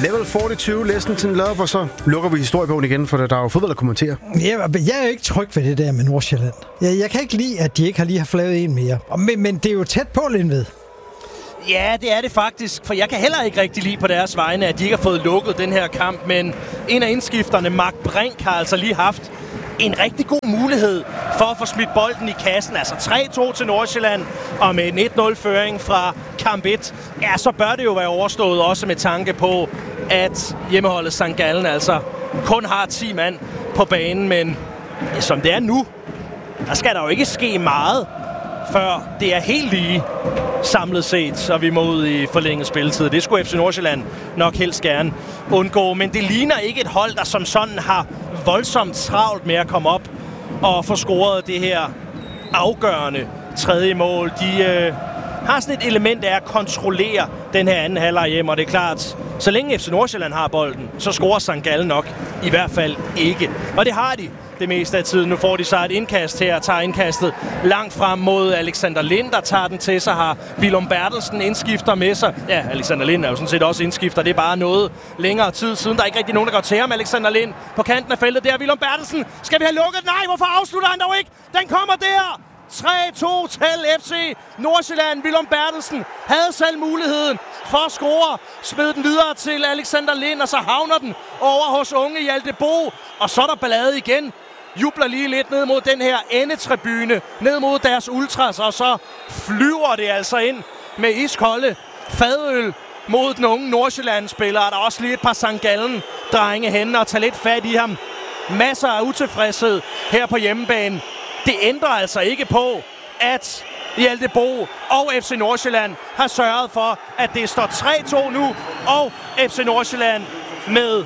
Level 42, Listen to Love, og så lukker vi historiebogen igen, for der er jo fodbold at kommentere. Jeg er jo ikke tryg ved det der med Nordsjælland. Jeg kan ikke lide, at de ikke lige har flaget en mere. Men det er jo tæt på, Lindved. Ja, det er det faktisk, for jeg kan heller ikke rigtig lide på deres vegne, at de ikke har fået lukket den her kamp, men en af indskifterne, Mark Brink, har altså lige haft en rigtig god mulighed for at få smidt bolden i kassen. Altså 3-2 til Nordsjælland, og med en 1-0-føring fra kamp 1, ja, så bør det jo være overstået, også med tanke på, at hjemmeholdet St. Gallen altså kun har 10 mand på banen, men som det er nu, der skal der jo ikke ske meget, før det er helt lige samlet set, så vi må ud i forlænget spilletid. Det skulle FC Nordsjælland nok helst gerne undgå, men det ligner ikke et hold, der som sådan har voldsomt travlt med at komme op og få scoret det her afgørende tredje mål. De har sådan et element af at kontrollere den her anden halvleg hjem, og det er klart, så længe FC Nordsjælland har bolden, så scorer St. Gallen nok i hvert fald ikke. Og det har de det meste af tiden. Nu får de så et indkast her, tager indkastet langt frem mod Alexander Lind, der tager den til sig, har Willum Bertelsen indskifter med sig. Ja, Alexander Lind er jo sådan set også indskifter. Det er bare noget længere tid siden. Der er ikke rigtig nogen, der går til ham. Alexander Lind på kanten af feltet. Der er Willum Bertelsen. Skal vi have lukket? Nej, hvorfor afslutter han dog ikke? Den kommer der! 3-2 til FC Nordsjælland. Willum Bertelsen havde selv muligheden for at score. Smed den videre til Alexander Lind, og så havner den over hos unge Hjalte Bo. Og så er der ballade igen. Jubler lige lidt ned mod den her endetribune, ned mod deres ultras, og så flyver det altså ind med iskolde fadøl mod den unge Nordsjælland-spiller. Der er også lige et par St. Gallen-drenge henne og tager lidt fat i ham. Masser af utilfredshed her på hjemmebane. Det ændrer altså ikke på, at Hjalte Bo og FC Nordsjælland har sørget for, at det står 3-2 nu, og FC Nordsjælland med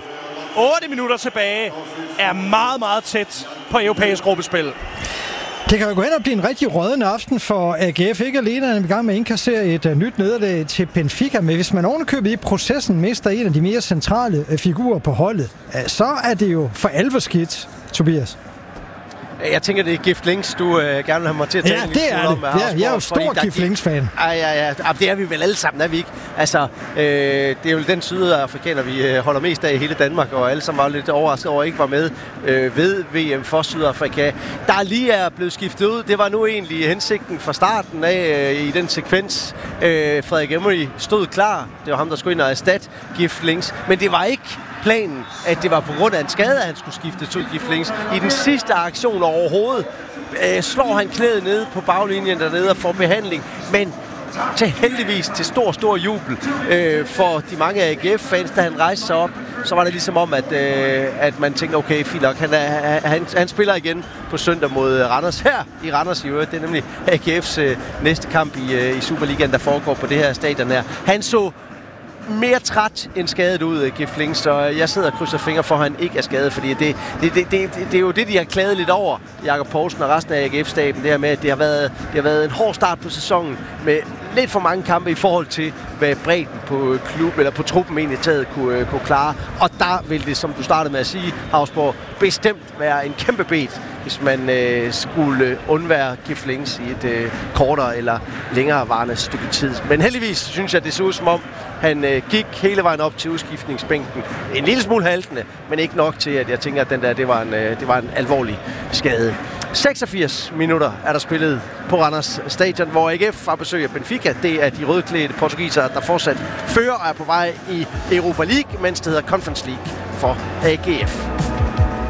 8 minutter tilbage er meget, meget tæt på europæisk gruppespil. Det kan jo gå hen og blive en rigtig rødende aften for AGF. Ikke alene er han i gang med at indkassere et nyt nederlag til Benfica, men hvis man ovenikøbet i processen mister en af de mere centrale figurer på holdet, så er det jo for alvor skidt, Tobias. Jeg tænker, det er Gift Links, du gerne vil have mig til at tale en lille smule om. Ja, jeg er jo stor Gift Links-fan. Ja, det er vi vel alle sammen, er vi ikke? Altså, det er jo den sydafrikaner, vi holder mest af i hele Danmark, og alle sammen var lidt overrasket over, at ikke var med ved VM for Sydafrika. Der lige er blevet skiftet ud. Det var nu egentlig hensigten fra starten af i den sekvens. Frederik Emery stod klar. Det var ham, der skulle ind og erstatte Gift Links. Men det var ikke planen, at det var på grund af en skade, at han skulle skifte til Gift Links. I den sidste aktion overhovedet slår han knæet nede på baglinjen dernede og får behandling. Men heldigvis til stor jubel for de mange AGF-fans, da han rejste sig op, så var det ligesom om, at man tænkte, okay, fint nok, han spiller igen på søndag mod Randers her i Randers i øvrigt. Det er nemlig AGF's næste kamp i Superligaen, der foregår på det her stadion her. Han så mere træt end skadet ud, Gift Links, så jeg sidder og krydser fingre for, at han ikke er skadet, fordi det er jo det, de har klaget lidt over, Jakob Poulsen og resten af AGF-staben, det her med, at det har været en hård start på sæsonen med lidt for mange kampe i forhold til, hvad bredden på klub eller på truppen egentlig taget kunne klare. Og der vil det, som du startede med at sige, Hausborg, bestemt være en kæmpe bet, hvis man skulle undvære Gift Links i et kortere eller længere varende stykke tid. Men heldigvis synes jeg, det ser ud som om, han gik hele vejen op til udskiftningsbænken. En lille smule haltende, men ikke nok til, at jeg tænker, at det var en alvorlig skade. 86 minutter er der spillet på Randers Stadion, hvor AGF har besøg af Benfica. Det er de rødklædte portugisere, der fortsat fører og er på vej i Europa League, mens det hedder Conference League for AGF.